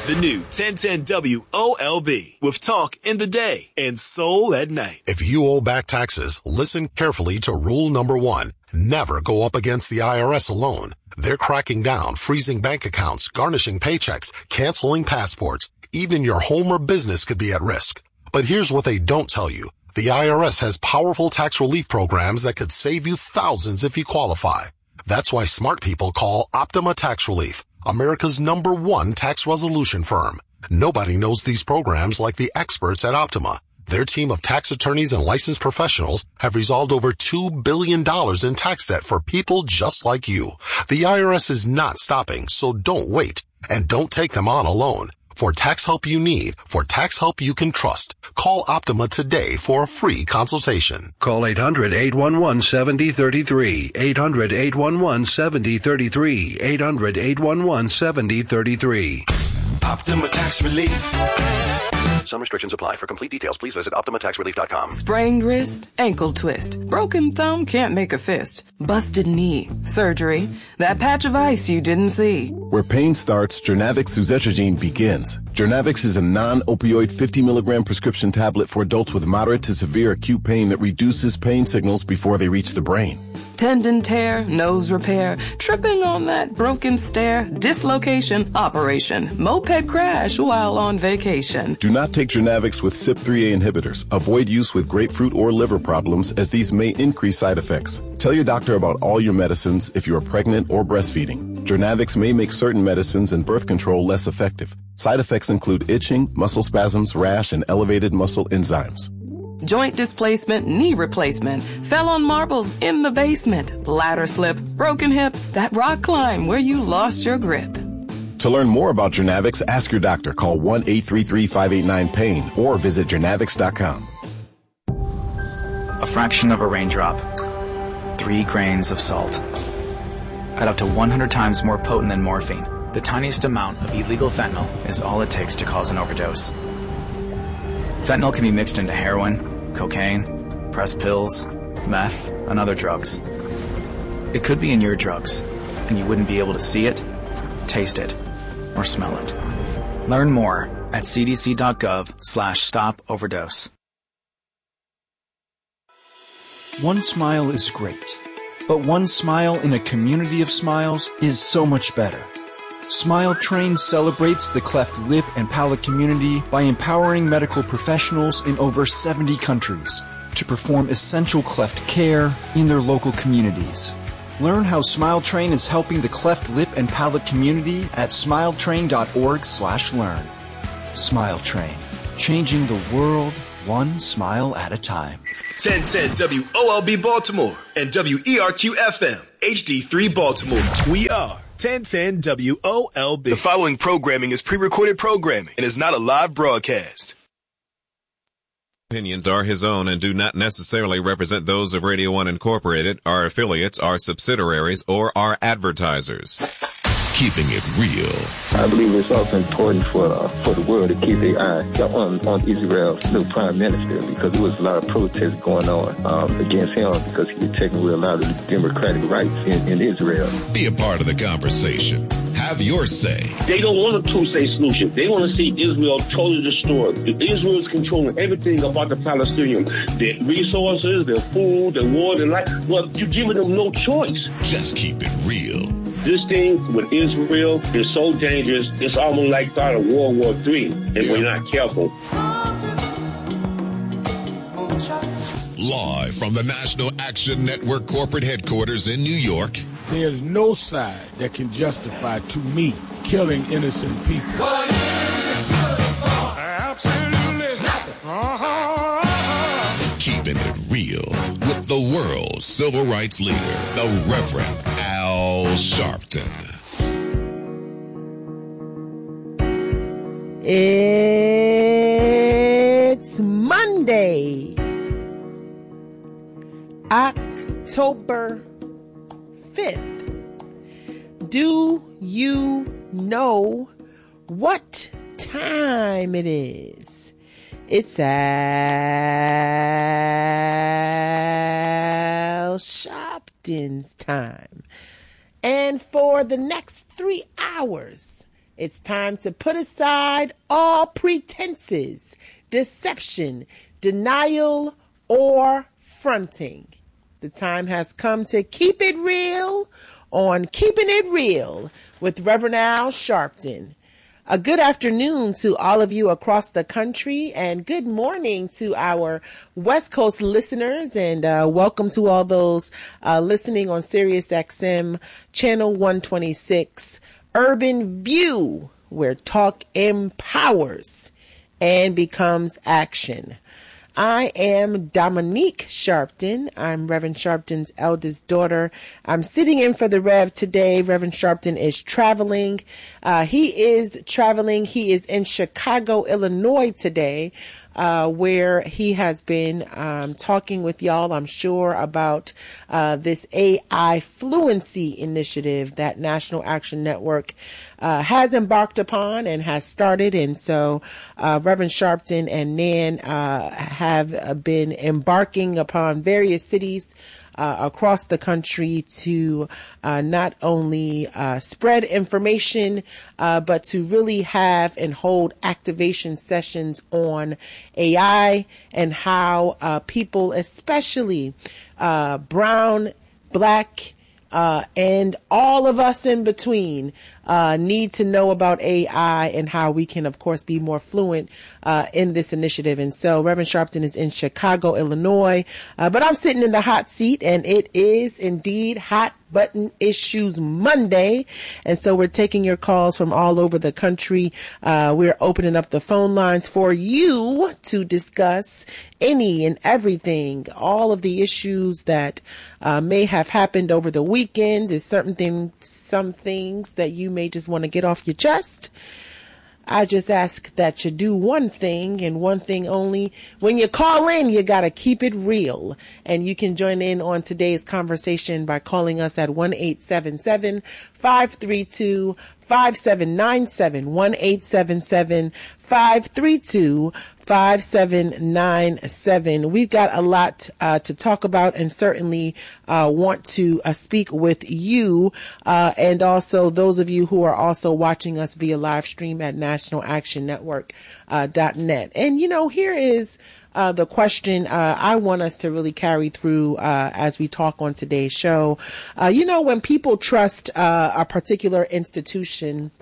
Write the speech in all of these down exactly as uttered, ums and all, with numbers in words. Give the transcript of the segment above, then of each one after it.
The new ten ten W O L B with talk in the day and soul at night. If you owe back taxes, listen carefully to rule number one. Never go up against the I R S alone. They're cracking down, freezing bank accounts, garnishing paychecks, canceling passports. Even your home or business could be at risk. But here's what they don't tell you. The I R S has powerful tax relief programs that could save you thousands if you qualify. That's why smart people call Optima Tax Relief, America's number one tax resolution firm. Nobody knows these programs like the experts at Optima. Their team of tax attorneys and licensed professionals have resolved over two billion dollars in tax debt for people just like you. The I R S is not stopping, so don't wait. And don't take them on alone. For tax help you need, for tax help you can trust, call Optima today for a free consultation. Call eight hundred, eight one one, seven zero three three, eight hundred, eight one one, seven zero three three, eight hundred, eight one one, seven zero three three. Optima Tax Relief. Some restrictions apply. For complete details, please visit Optima Tax Relief dot com. Sprained wrist, ankle twist, broken thumb can't make a fist, busted knee, surgery, that patch of ice you didn't see. Where pain starts, Jernavix suzetrigine begins. Jernavix is a non-opioid fifty milligram prescription tablet for adults with moderate to severe acute pain that reduces pain signals before they reach the brain. Tendon tear, nose repair, tripping on that broken stair, dislocation, operation, moped crash while on vacation. Do not take Jernavix with C Y P three A inhibitors. Avoid use with grapefruit or liver problems, as these may increase side effects. Tell your doctor about all your medicines if you are pregnant or breastfeeding. Jernavix may make certain medicines and birth control less effective. Side effects include itching, muscle spasms, rash, and elevated muscle enzymes. Joint displacement, knee replacement, fell on marbles in the basement, ladder slip, broken hip, that rock climb where you lost your grip. To learn more about Jernavix, ask your doctor. Call one eight three three, five eight nine, pain or visit Jernavix dot com. A fraction of a raindrop. Three grains of salt. At up to one hundred times more potent than morphine, the tiniest amount of illegal fentanyl is all it takes to cause an overdose. Fentanyl can be mixed into heroin, cocaine, pressed pills, meth, and other drugs. It could be in your drugs, and you wouldn't be able to see it, taste it, or smell it. Learn more at cdc.gov slash stop overdose. One smile is great, but one smile in a community of smiles is so much better. Smile Train celebrates the cleft lip and palate community by empowering medical professionals in over seventy countries to perform essential cleft care in their local communities. Learn how Smile Train is helping the cleft lip and palate community at smiletrain.org slash learn. Smile Train, changing the world one smile at a time. ten ten W O L B Baltimore and W E R Q F M H D three Baltimore. We are ten ten W O L B. The following programming is pre-recorded programming and is not a live broadcast. Opinions are his own and do not necessarily represent those of Radio One Incorporated, our affiliates, our subsidiaries, or our advertisers. Keeping it real. I believe it's also important for uh, for the world to keep their eye on, on Israel's new prime minister, because there was a lot of protests going on um, against him because he was taking away a lot of the democratic rights in, in Israel. Be a part of the conversation. Have your say. They don't want a two-state solution. They want to see Israel totally destroyed. Israel is controlling everything about the Palestinians. Their resources, their food, their water, and life. Well, you're giving them no choice. Just keep it real. This thing with Israel is so dangerous, it's almost like start of World War Three, if yeah. we're not careful. Live from the National Action Network corporate headquarters in New York. There's no side that can justify, to me, killing innocent people. Absolutely nothing. Uh-huh. Keeping it real with the world's civil rights leader, the Reverend Al Sharpton. It's Monday, October fifth. Do you know what time it is? It's Al Sharpton's time. And for the next three hours, It's time to put aside all pretenses, deception, denial, or fronting. The time has come to keep it real on Keeping It Real with Reverend Al Sharpton. A good afternoon to all of you across the country, and good morning to our West Coast listeners, and uh, welcome to all those uh, listening on Sirius X M Channel one twenty-six, Urban View, where talk empowers and becomes action. I am Dominique Sharpton. I'm Reverend Sharpton's eldest daughter. I'm sitting in for the Rev today. Reverend Sharpton is traveling. Uh, he is traveling. He is in Chicago, Illinois today, uh, where he has been um, talking with y'all, I'm sure, about uh, this A I Fluency initiative that National Action Network uh, has embarked upon and has started. And so uh, Reverend Sharpton and Nan uh, have been embarking upon various cities Uh, across the country to uh, not only uh, spread information, uh, but to really have and hold activation sessions on A I and how uh, people, especially uh, brown, black, uh, and all of us in between, uh, need to know about A I and how we can, of course, be more fluent uh, in this initiative. And so Reverend Sharpton is in Chicago, Illinois, uh, but I'm sitting in the hot seat, and it is indeed Hot Button Issues Monday. And so we're taking your calls from all over the country. Uh, we're opening up the phone lines for you to discuss any and everything, all of the issues that uh, may have happened over the weekend. Is something, some things that you may just want to get off your chest. I just ask that you do one thing and one thing only. When you call in, you got to keep it real. And you can join in on today's conversation by calling us at one eight seven seven, five three two, five seven nine seven, one eight seven seven, five three two, five seven nine seven. We've got a lot uh, to talk about, and certainly uh, want to uh, speak with you uh, and also those of you who are also watching us via live stream at national action network dot net. And, you know, here is Uh, the question uh, I want us to really carry through uh, as we talk on today's show. Uh, you know, when people trust uh, a particular institution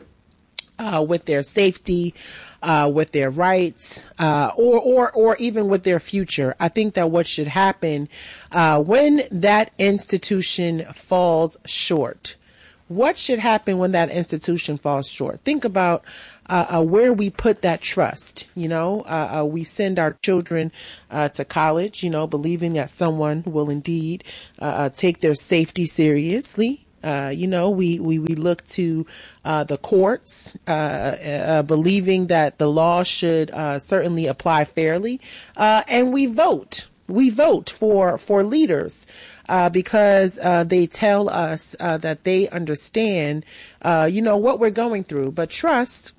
uh, with their safety, uh, with their rights, uh, or, or, or even with their future, I think that what should happen uh, when that institution falls short, what should happen when that institution falls short? Think about uh, uh, where we put that trust. You know, uh, uh, we send our children uh, to college, you know, believing that someone will indeed uh, uh, take their safety seriously. Uh, you know, we, we, we look to uh, the courts, uh, uh, believing that the law should uh, certainly apply fairly. Uh, and we vote. We vote for, for leaders. Uh, because uh, they tell us uh, that they understand, uh, you know, what we're going through. But trust,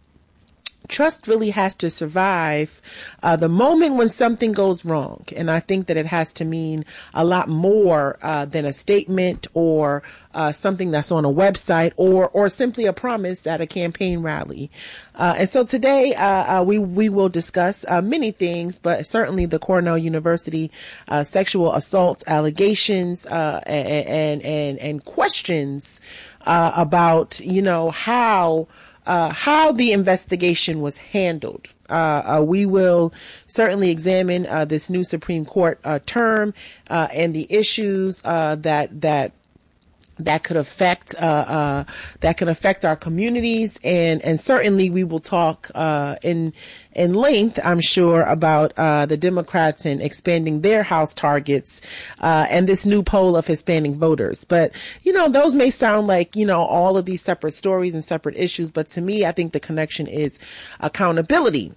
trust really has to survive uh, the moment when something goes wrong. And I think that it has to mean a lot more uh, than a statement or uh, something that's on a website or or simply a promise at a campaign rally. Uh, and so today uh, uh, we we will discuss uh, many things, but certainly the Cornell University uh, sexual assault allegations uh, and, and and and questions uh, about, you know, how. Uh, how the investigation was handled. Uh, uh, we will certainly examine uh, this new Supreme Court uh, term uh, and the issues uh, that that that could affect uh, uh, that could affect our communities, and and certainly we will talk uh, in in length, I'm sure, about uh, the Democrats and expanding their House targets uh, and this new poll of Hispanic voters. But you know, those may sound like, you know, all of these separate stories and separate issues, but to me, I think the connection is accountability.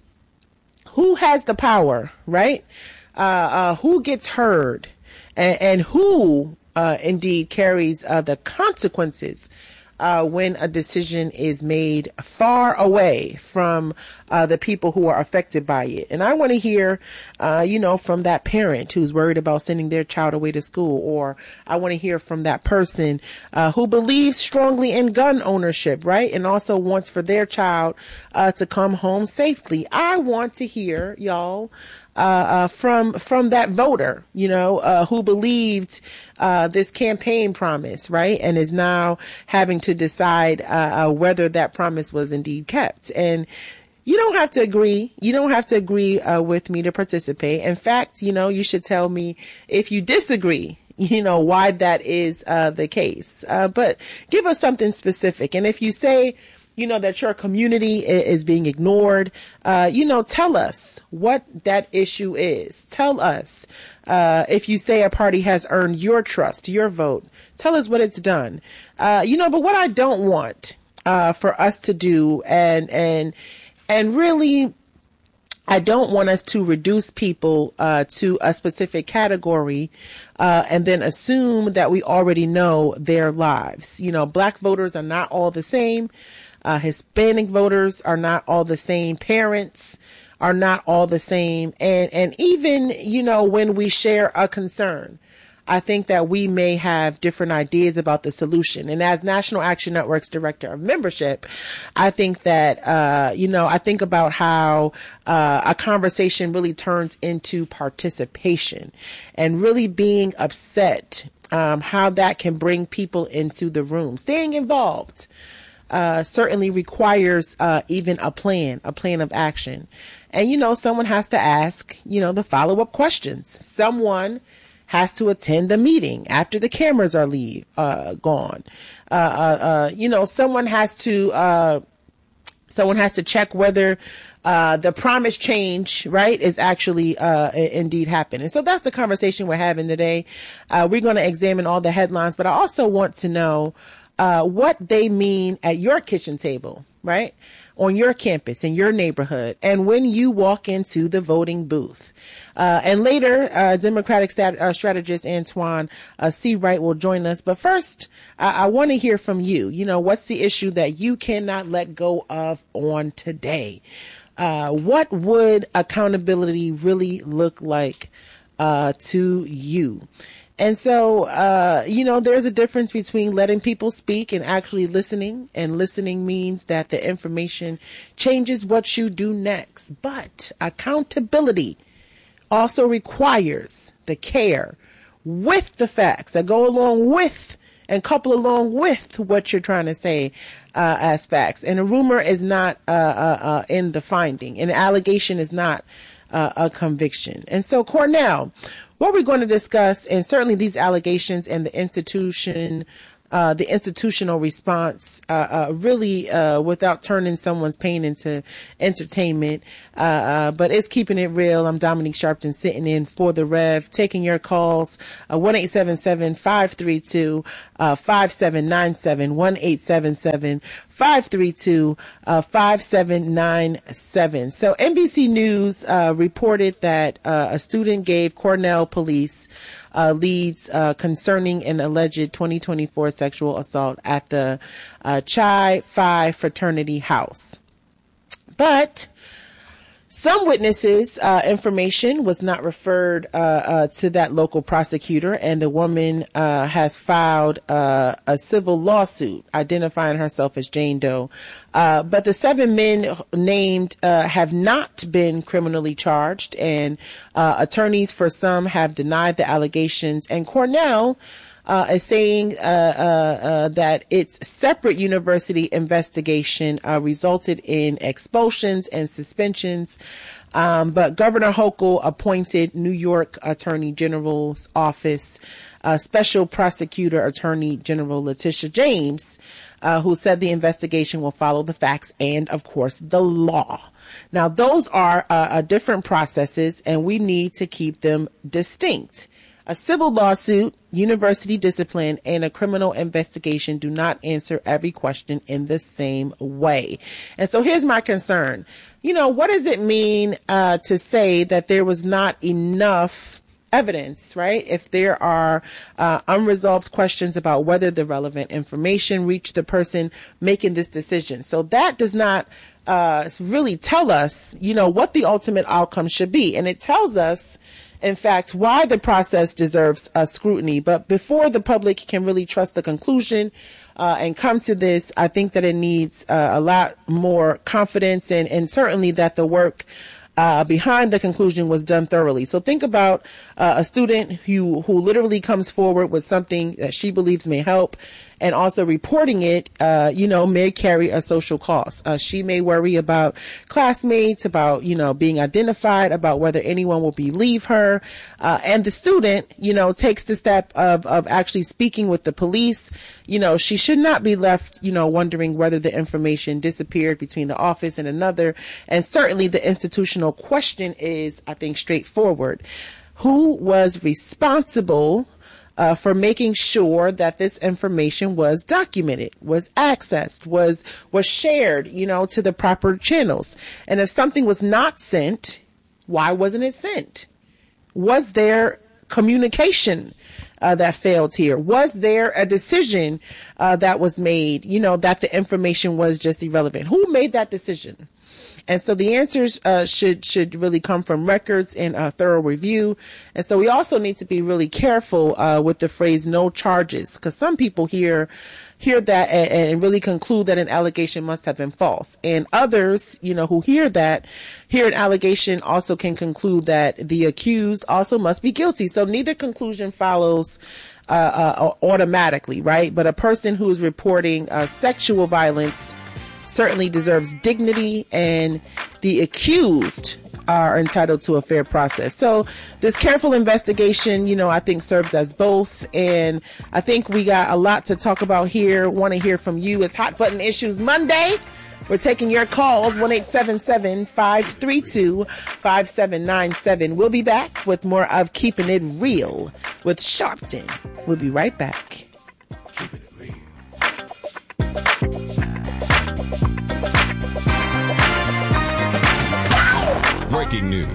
Who has the power, right? Uh, uh, who gets heard, and, and who Uh, indeed carries uh, the consequences uh, when a decision is made far away from uh, the people who are affected by it. And I want to hear, uh, you know, from that parent who's worried about sending their child away to school, or I want to hear from that person uh, who believes strongly in gun ownership, right? And also wants for their child uh, to come home safely. I want to hear, y'all, Uh, uh, from, from that voter, you know, uh, who believed, uh, this campaign promise, right? And is now having to decide, uh, uh, whether that promise was indeed kept. And you don't have to agree. You don't have to agree, uh, with me to participate. In fact, you know, you should tell me if you disagree, you know, why that is, uh, the case. Uh, but give us something specific. And if you say, you know, that your community is being ignored, uh, you know, tell us what that issue is. Tell us, uh, if you say a party has earned your trust, your vote, tell us what it's done. Uh, you know, but what I don't want, uh, for us to do, and, and, and really, I don't want us to reduce people, uh, to a specific category, uh, and then assume that we already know their lives. You know, black voters are not all the same. Uh, Hispanic voters are not all the same. Parents are not all the same. And, and even, you know, when we share a concern, I think that we may have different ideas about the solution. And as National Action Network's director of membership, I think that, uh, you know, I think about how, uh, a conversation really turns into participation and really being upset, um, how that can bring people into the room. Staying involved Uh, certainly requires uh, even a plan, a plan of action. And, you know, someone has to ask, you know, the follow-up questions. Someone has to attend the meeting after the cameras are leave, uh, gone. Uh, uh, uh, you know, someone has to, uh, someone has to check whether uh, the promise change, right, is actually uh, indeed happening. So that's the conversation we're having today. Uh, we're going to examine all the headlines, but I also want to know Uh, what they mean at your kitchen table, right? On your campus, in your neighborhood, and when you walk into the voting booth. Uh, and later, uh, Democratic stat- uh, strategist Antoine uh, C. Wright will join us. But first, I, I want to hear from you. You know, what's the issue that you cannot let go of on today? Uh, what would accountability really look like uh, to you? And so, uh, you know, there's a difference between letting people speak and actually listening. And listening means that the information changes what you do next. But accountability also requires the care with the facts that go along with and couple along with what you're trying to say uh, as facts. And a rumor is not uh, uh, uh, in the finding. An allegation is not uh, a conviction. And so, Cornell, what we're going to discuss, and certainly these allegations and the institution, uh, the institutional response, uh, uh, really, uh, without turning someone's pain into entertainment, uh, uh, but it's keeping it real. I'm Dominique Sharpton sitting in for the Rev, taking your calls, uh, one eight seven seven, five three two, five seven nine seven, one eight seven seven, five three two, five seven nine seven. So N B C News, uh, reported that, uh, a student gave Cornell police, uh, leads, uh, concerning an alleged twenty twenty-four sexual assault at the, uh, Chi Phi fraternity house. But some witnesses' uh, information was not referred uh, uh, to that local prosecutor, and the woman uh, has filed uh, a civil lawsuit identifying herself as Jane Doe. Uh, but the seven men named uh, have not been criminally charged, and uh, attorneys for some have denied the allegations. And Cornell Uh, is saying uh, uh, uh, that its separate university investigation uh, resulted in expulsions and suspensions. Um, but Governor Hochul appointed New York Attorney General's office, uh, Special Prosecutor Attorney General Letitia James, uh, who said the investigation will follow the facts and, of course, the law. Now, those are uh, uh, different processes, and we need to keep them distinct. A civil lawsuit, university discipline, and a criminal investigation do not answer every question in the same way. And so here's my concern. You know, what does it mean uh, to say that there was not enough evidence, right? If there are uh, unresolved questions about whether the relevant information reached the person making this decision. So that does not uh, really tell us, you know, what the ultimate outcome should be. And it tells us, in fact, why the process deserves uh, scrutiny. But before the public can really trust the conclusion uh, and come to this, I think that it needs uh, a lot more confidence and, and certainly that the work Uh, behind the conclusion was done thoroughly. So think about uh, a student who who literally comes forward with something that she believes may help, and also reporting it, uh, you know, may carry a social cost. Uh, she may worry about classmates, about, you know, being identified, about whether anyone will believe her. Uh, and the student, you know, takes the step of, of actually speaking with the police. You know, she should not be left, you know, wondering whether the information disappeared between the office and another. And certainly the institutional question is, I think, straightforward. Who was responsible uh, for making sure that this information was documented, was accessed, was was shared, you know, to the proper channels? And if something was not sent, why wasn't it sent? Was there communication uh, that failed here? Was there a decision uh, that was made, you know, that the information was just irrelevant? Who made that decision? And so the answers uh, should should really come from records and a thorough review. And so we also need to be really careful uh, with the phrase "no charges," because some people hear hear that and, and really conclude that an allegation must have been false. And others, you know, who hear that, hear an allegation also can conclude that the accused also must be guilty. So neither conclusion follows uh, uh, automatically, right? But a person who is reporting uh, sexual violence certainly deserves dignity, and the accused are entitled to a fair process. So this careful investigation, you know, I think serves as both. And I think we got a lot to talk about here. Want to hear from you. It's Hot Button Issues Monday. We're taking your calls, one eight seven seven, five three two, five seven nine seven. We'll be back with more of Keeping It Real with Sharpton. We'll be right back. Keep it real. Breaking news.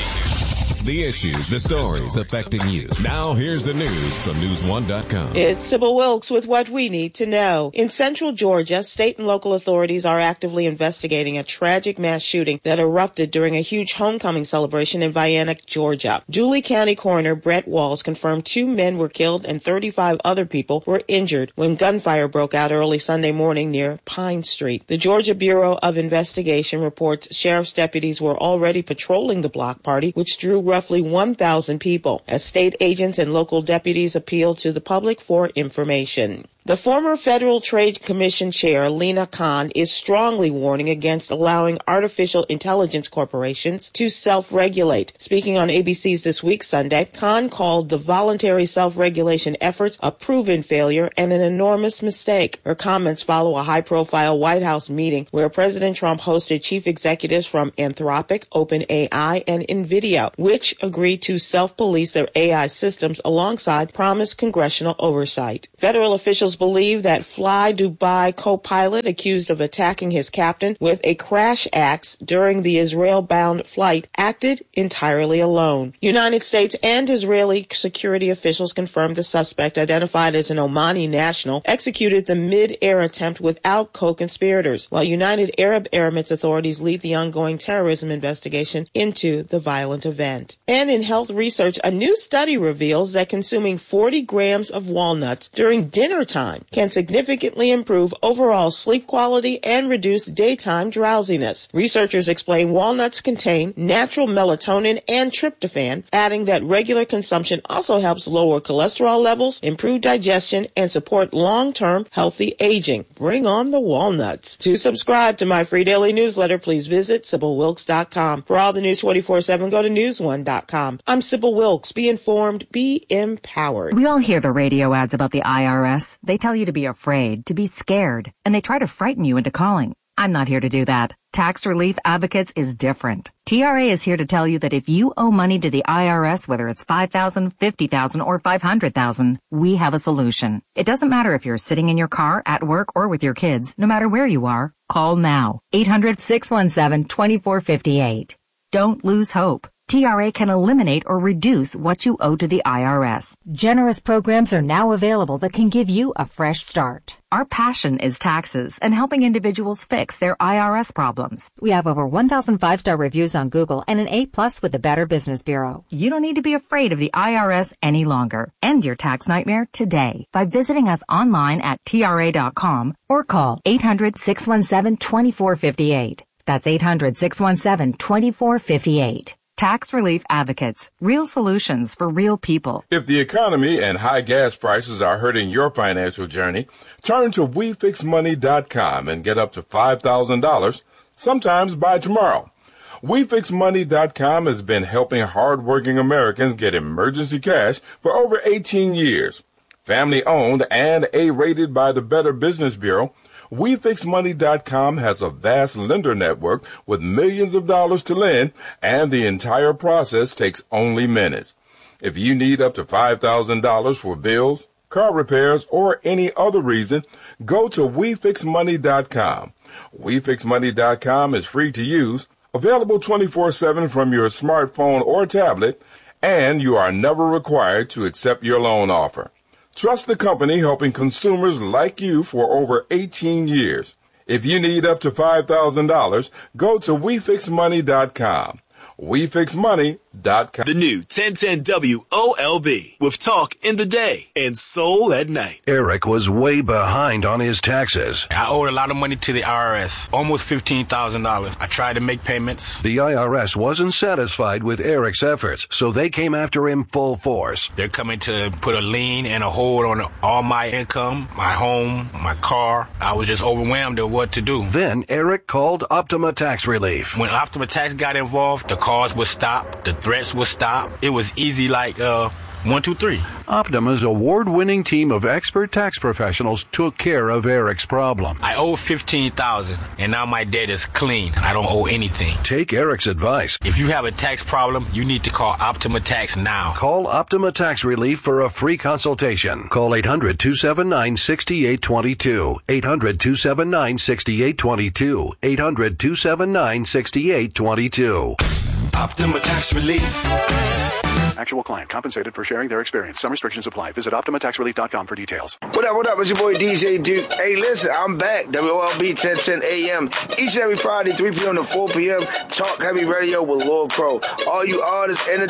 The issues, the stories affecting you. Now here's the news from news one dot com. It's Sybil Wilkes with what we need to know. In central Georgia, state and local authorities are actively investigating a tragic mass shooting that erupted during a huge homecoming celebration in Vienna, Georgia. Dooley County Coroner Brett Walls confirmed two men were killed and thirty-five other people were injured when gunfire broke out early Sunday morning near Pine Street. The Georgia Bureau of Investigation reports sheriff's deputies were already patrolling the block party, which drew roughly one thousand people, as state agents and local deputies appealed to the public for information. The former Federal Trade Commission Chair, Lina Khan, is strongly warning against allowing artificial intelligence corporations to self-regulate. Speaking on A B C's This Week Sunday, Khan called the voluntary self-regulation efforts a proven failure and an enormous mistake. Her comments follow a high-profile White House meeting where President Trump hosted chief executives from Anthropic, OpenAI, and NVIDIA, which agreed to self-police their A I systems alongside promised congressional oversight. Federal officials believe that Fly Dubai co-pilot accused of attacking his captain with a crash axe during the Israel-bound flight acted entirely alone. United States and Israeli security officials confirmed the suspect, identified as an Omani national, executed the mid-air attempt without co-conspirators, while United Arab Emirates authorities lead the ongoing terrorism investigation into the violent event. And in health research, a new study reveals that consuming forty grams of walnuts during dinner time can significantly improve overall sleep quality and reduce daytime drowsiness. Researchers explain walnuts contain natural melatonin and tryptophan, adding that regular consumption also helps lower cholesterol levels, improve digestion, and support long-term healthy aging. Bring on the walnuts. To subscribe to my free daily newsletter, please visit Sybil Wilkes dot com. For all the news twenty-four seven, go to news one dot com. I'm Sybil Wilkes. Be informed, be empowered. We all hear the radio ads about the I R S. They tell you to be afraid, to be scared, and they try to frighten you into calling. I'm not here to do that. Tax Relief Advocates is different. T R A is here to tell you that if you owe money to the I R S, whether it's five thousand dollars, fifty thousand dollars, or five hundred thousand dollars, we have a solution. It doesn't matter if you're sitting in your car, at work, or with your kids. No matter where you are, call now. eight hundred, six one seven, two four five eight. Don't lose hope. T R A can eliminate or reduce what you owe to the I R S. Generous programs are now available that can give you a fresh start. Our passion is taxes and helping individuals fix their I R S problems. We have over one thousand five-star reviews on Google and an A plus with the Better Business Bureau. You don't need to be afraid of the I R S any longer. End your tax nightmare today by visiting us online at T R A dot com or call eight hundred, six one seven, two four five eight. That's eight hundred, six one seven, two four five eight. Tax Relief Advocates. Real solutions for real people. If the economy and high gas prices are hurting your financial journey, turn to we fix money dot com and get up to five thousand dollars, sometimes by tomorrow. we fix money dot com has been helping hardworking Americans get emergency cash for over eighteen years. Family owned and A-rated by the Better Business Bureau, we fix money dot com has a vast lender network with millions of dollars to lend, and the entire process takes only minutes. If you need up to five thousand dollars for bills, car repairs, or any other reason, go to we fix money dot com. we fix money dot com is free to use, available twenty-four seven from your smartphone or tablet, and you are never required to accept your loan offer. Trust the company helping consumers like you for over eighteen years. If you need up to five thousand dollars, go to we fix money dot com. we fix money dot com. The new ten ten W O L B with talk in the day and soul at night. Eric was way behind on his taxes. I owed a lot of money to the I R S, almost fifteen thousand dollars. I tried to make payments. The I R S wasn't satisfied with Eric's efforts, so they came after him full force. They're coming to put a lien and a hold on all my income, my home, my car. I was just overwhelmed at what to do. Then Eric called Optima Tax Relief. When Optima Tax got involved, the calls would stop, the threats would stop. It was easy like uh one, two, three. Optima's award-winning team of expert tax professionals took care of Eric's problem. I owe fifteen thousand dollars, and now my debt is clean. I don't owe anything. Take Eric's advice. If you have a tax problem, you need to call Optima Tax now. Call Optima Tax Relief for a free consultation. Call eight hundred, two seven nine, six eight two two. eight hundred, two seven nine, six eight two two. eight hundred, two seven nine, six eight two two. Optima Tax Relief. Actual client compensated for sharing their experience. Some restrictions apply. Visit Optima Tax Relief dot com for details. What up, what up? It's your boy D J Duke. Hey, listen, I'm back. W O L B ten ten A M. Each and every Friday, three p.m. to four p.m. Talk Heavy Radio with Lord Crow. All you artists, entertainers,